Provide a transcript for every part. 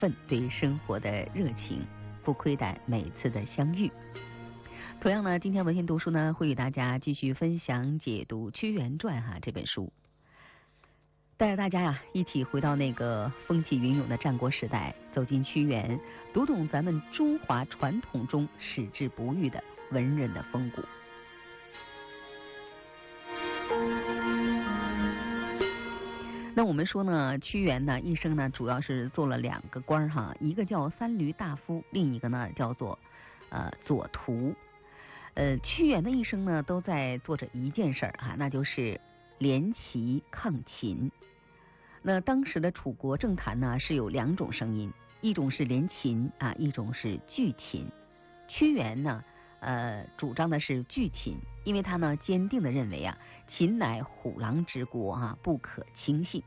分对生活的热情，不亏待每次的相遇。同样呢，今天文献读书呢会与大家继续分享解读《屈原传》这本书，带着大家一起回到那个风起云涌的战国时代，走进屈原，读懂咱们中华传统中矢志不渝的文人的风骨。那我们说呢，屈原呢一生呢主要是做了2个官一个叫三闾大夫，另一个呢叫做左徒。屈原的一生呢都在做着一件事那就是联齐抗秦。那当时的楚国政坛呢是有2种声音，一种是联秦一种是拒秦。屈原呢主张的是拒秦，因为他呢坚定的认为秦乃虎狼之国不可轻信。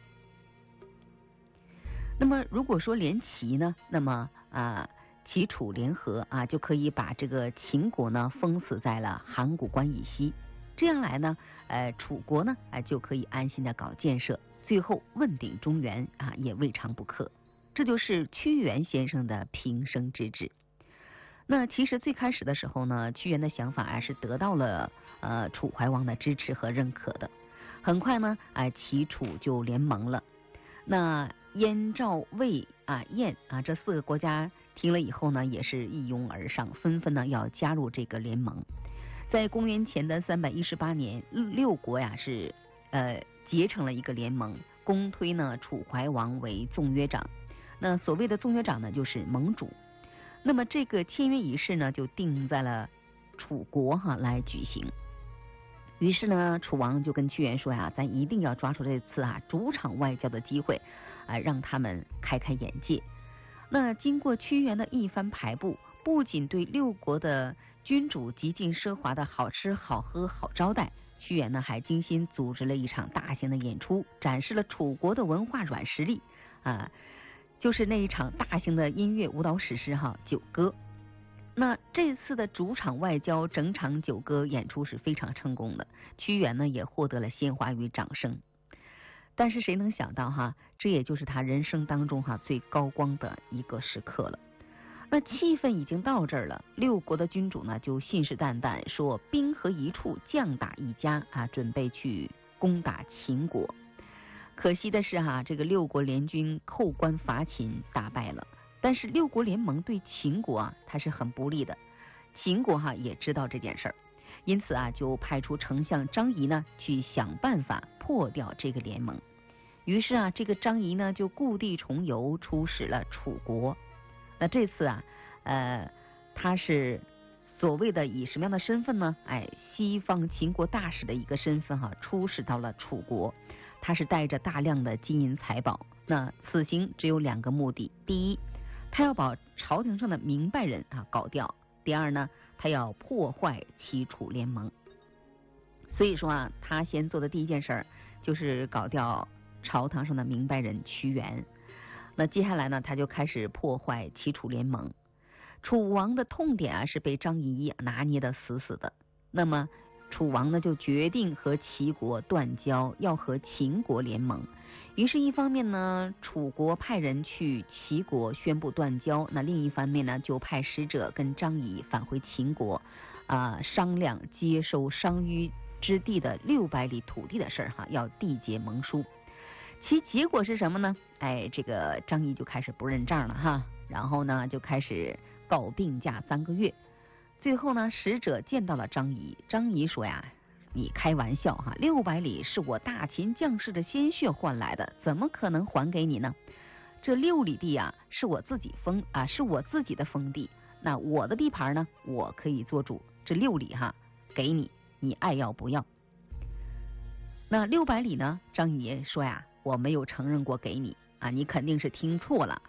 那么如果说联齐呢，那么齐楚联合就可以把这个秦国呢封死在了函谷关以西，这样来呢楚国呢就可以安心的搞建设，最后问鼎中原也未尝不可。这就是屈原先生的平生之志。那其实最开始的时候呢，屈原的想法是得到了楚怀王的支持和认可的。很快呢齐楚就联盟了。那燕赵魏燕这4个国家听了以后呢，也是一拥而上，纷纷呢要加入这个联盟。在公元前的318年，6国是结成了一个联盟，公推呢楚怀王为纵约长。那所谓的纵约长呢，就是盟主。那么这个签约仪式呢，就定在了楚国来举行。于是呢，楚王就跟屈原说咱一定要抓住这次主场外交的机会让他们开开眼界。那经过屈原的一番排布，不仅对6国的君主极尽奢华的好吃好喝好招待，屈原呢还精心组织了一场大型的演出，展示了楚国的文化软实力就是那一场大型的音乐舞蹈史诗九歌。那这次的主场外交整场九歌演出是非常成功的，屈原呢也获得了鲜花与掌声。但是谁能想到这也就是他人生当中最高光的一个时刻了。那气氛已经到这儿了，6国的君主呢就信誓旦旦说兵合一处，将打一家准备去攻打秦国。可惜的是这个6国联军扣关伐秦，打败了。但是6国联盟对秦国它是很不利的，秦国也知道这件事儿，因此就派出丞相张仪呢去想办法破掉这个联盟。于是这个张仪呢就故地重游，出使了楚国。那这次他是所谓的以什么样的身份呢？西方秦国大使的一个身份出使到了楚国。他是带着大量的金银财宝。那此行只有2个目的：第一，他要把朝廷上的明白人搞掉；第二呢，他要破坏齐楚联盟。所以说他先做的第一件事就是搞掉朝堂上的明白人屈原。那接下来呢，他就开始破坏齐楚联盟。楚王的痛点是被张仪拿捏的死死的。那么楚王呢就决定和齐国断交，要和秦国联盟。于是一方面呢，楚国派人去齐国宣布断交，那另一方面呢，就派使者跟张仪返回秦国商量接收商於之地的600里土地的事要缔结盟书。其结果是什么呢？这个张仪就开始不认账了然后呢就开始告病假3个月。最后呢，使者见到了张仪，张仪说你开玩笑600里是我大秦将士的鲜血换来的，怎么可能还给你呢？这6里地是我自己是我自己的封地，那我的地盘呢，我可以做主，这6里给你，你爱要不要？那600里呢，张仪说我没有承认过给你你肯定是听错了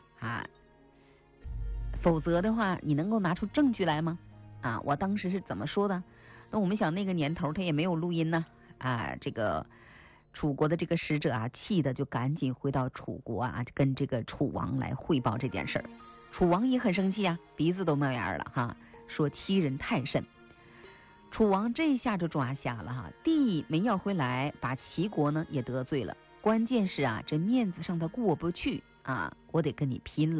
否则的话你能够拿出证据来吗？我当时是怎么说的？那我们想那个年头他也没有录音呢这个楚国的这个使者气的就赶紧回到楚国跟这个楚王来汇报这件事儿。楚王也很生气鼻子都冒烟了说欺人太甚。楚王这下就抓瞎了地没要回来，把齐国呢也得罪了，关键是这面子上的过不去啊，我得跟你拼了。